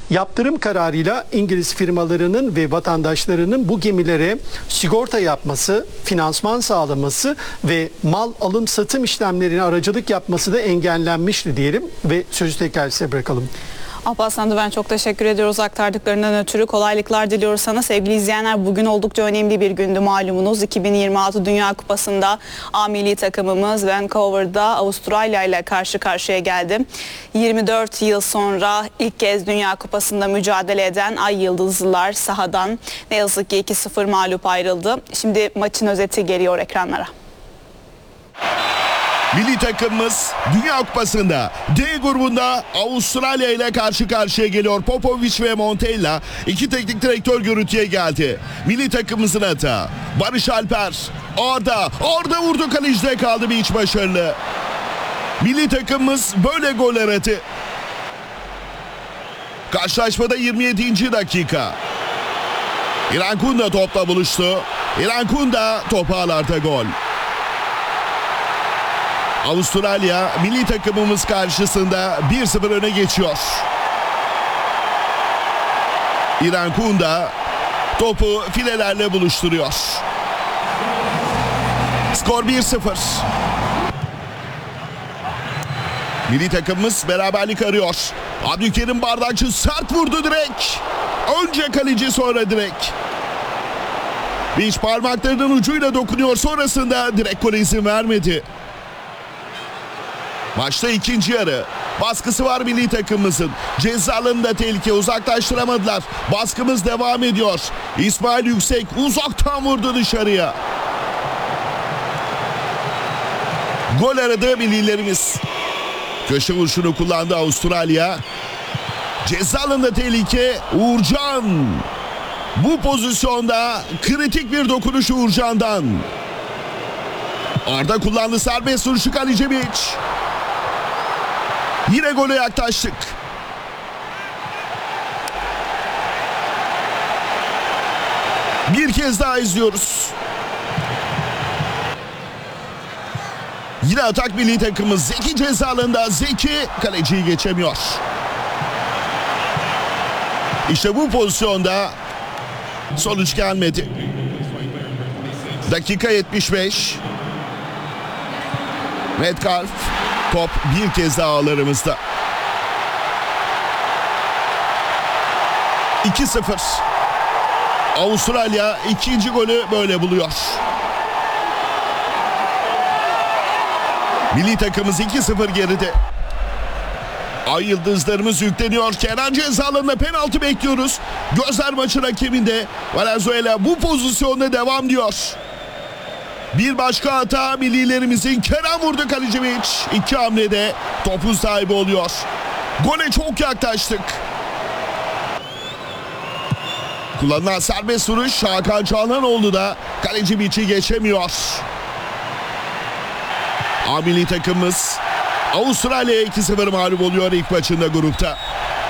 Yaptırım kararıyla İngiliz firmalarının ve vatandaşlarının bu gemilere sigorta yapması, finansman sağlaması ve mal alım satım işlemlerine aracılık yapması da engellenmişti diyelim ve sözü tekrar size bırakalım. Alparslan, ben çok teşekkür ediyoruz aktardıklarından ötürü. Kolaylıklar diliyoruz sana. Sevgili izleyenler, bugün oldukça önemli bir gündü malumunuz. 2026 Dünya Kupası'nda A milli takımımız Vancouver'da Avustralya ile karşı karşıya geldi. 24 yıl sonra ilk kez Dünya Kupası'nda mücadele eden Ay Yıldızlılar sahadan ne yazık ki 2-0 mağlup ayrıldı. Şimdi maçın özeti geliyor ekranlara. Milli takımımız Dünya Kupası'nda D grubunda Avustralya ile karşı karşıya geliyor. Popovic ve Montella iki teknik direktör görüntüye geldi. Milli takımımızın hata. Barış Alper Arda vurdu, kalecide kaldı, bir iç başarılı. Milli takımımız böyle goller attı. Karşılaşmada 27. dakika. İrfan Kunda topla buluştu. İrfan Kunda topu ağlarda, gol. Avustralya milli takımımız karşısında 1-0 öne geçiyor. İrfan Kunda topu filelerle buluşturuyor. Skor 1-0. Milli takımımız beraberlik arıyor. Abdülkerim Bardakçı sert vurdu direkt. Önce kaleci, sonra direkt. Vinç parmaklarının ucuyla dokunuyor, sonrasında direkt gole izin vermedi. Maçta ikinci yarı. Baskısı var milli takımımızın. Ceza alanında tehlike, uzaklaştıramadılar. Baskımız devam ediyor. İsmail Yüksek uzaktan vurdu dışarıya. Gol aradı millilerimiz. Köşe vuruşunu kullandı Avustralya. Ceza alanında tehlike, Uğurcan. Bu pozisyonda kritik bir dokunuş Uğurcan'dan. Arda kullandı serbest vuruşu, Kalicevic. Yine gole yaklaştık. Bir kez daha izliyoruz. Yine atak milli takımımız. Zeki ceza alanında. Zeki kaleciyi geçemiyor. İşte bu pozisyonda sonuç gelmedi. Dakika 75. Metcalf. Top bir kez daha ağlarımızda. 2-0. Avustralya ikinci golü böyle buluyor. Milli takımımız 2-0 geride. Ay Yıldızlarımız yükleniyor. Kenan ceza alanında penaltı bekliyoruz. Gözler maçın hakeminde. Valenzuela bu pozisyonda devam diyor. Bir başka hata millilerimizin. Kenan vurdu, Kalicevic. İki hamlede topun sahibi oluyor. Gole çok yaklaştık. Kullanılan serbest vuruş. Hakan Çalhanoğlu da Kalecivic'i geçemiyor. A milli takımımız Avustralya'ya 2-0 mağlup oluyor ilk maçında grupta.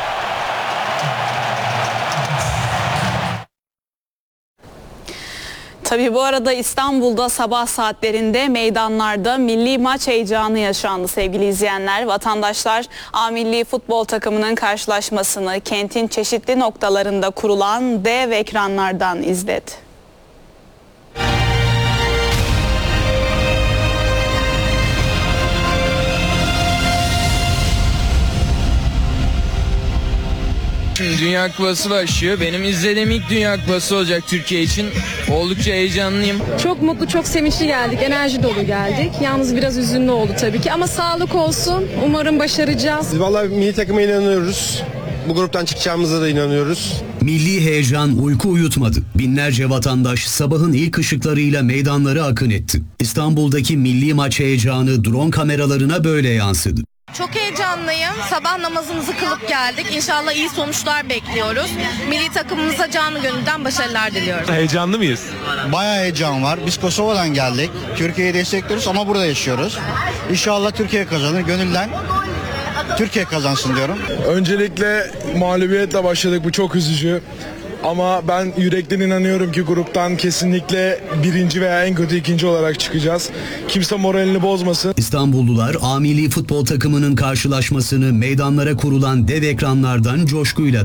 Tabii bu arada İstanbul'da sabah saatlerinde meydanlarda milli maç heyecanı yaşandı sevgili izleyenler. Vatandaşlar A milli futbol takımının karşılaşmasını kentin çeşitli noktalarında kurulan dev ekranlardan izledi. Şimdi Dünya Kupası başlıyor. Benim izlediğim ilk Dünya Kupası olacak Türkiye için. Oldukça heyecanlıyım. Çok mutlu, çok sevinçli geldik. Enerji dolu geldik. Yalnız biraz üzünlü oldu tabii ki. Ama sağlık olsun. Umarım başaracağız. Biz vallahi milli takıma inanıyoruz. Bu gruptan çıkacağımıza da inanıyoruz. Milli heyecan uyku uyutmadı. Binlerce vatandaş sabahın ilk ışıklarıyla meydanlara akın etti. İstanbul'daki milli maç heyecanı drone kameralarına böyle yansıdı. Çok heyecanlıyım. Sabah namazımızı kılıp geldik. İnşallah iyi sonuçlar bekliyoruz. Milli takımımıza canı gönülden başarılar diliyorum. Heyecanlı mıyız? Bayağı heyecan var. Biz Kosova'dan geldik. Türkiye'yi destekliyoruz ama burada yaşıyoruz. İnşallah Türkiye kazanır. Gönülden Türkiye kazansın diyorum. Öncelikle mağlubiyetle başladık. Bu çok üzücü. Ama ben yürekten inanıyorum ki gruptan kesinlikle birinci veya en kötü ikinci olarak çıkacağız. Kimse moralini bozmasın. İstanbullular A milli futbol takımının karşılaşmasını meydanlara kurulan dev ekranlardan coşkuyla